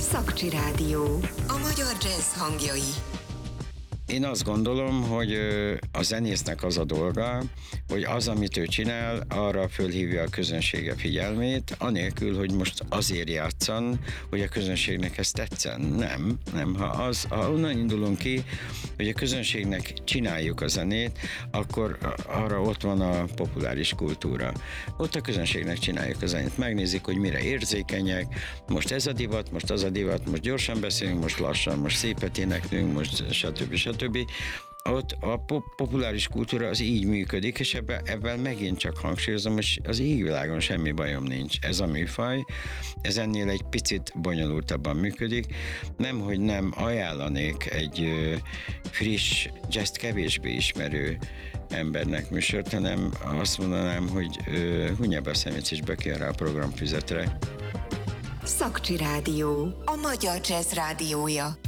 Szakcsi Rádió. A magyar jazz hangjai. Én azt gondolom, hogy a zenésznek az a dolga, hogy az, amit ő csinál, arra fölhívja a közönsége figyelmét, anélkül, hogy most azért játszan, hogy a közönségnek ez tetszen. Nem. Ha onnan indulunk ki, hogy a közönségnek csináljuk a zenét, akkor arra ott van a populáris kultúra. Ott a közönségnek csináljuk a zenét. Megnézik, hogy mire érzékenyek, most ez a divat, most az a divat, most gyorsan beszélünk, most lassan, most szépet éneklünk, most stb. Ott a populáris kultúra az így működik, és ebben megint csak hangsúlyozom, hogy az égvilágon semmi bajom nincs. Ez a műfaj, ez ennél egy picit bonyolultabban működik. Nemhogy nem ajánlanék egy friss, jazz kevésbé ismerő embernek műsort, hanem azt mondanám, hogy hunja be a szemét és bekérje rá a programfüzetre. Szakcsi Rádió. A magyar jazz rádiója.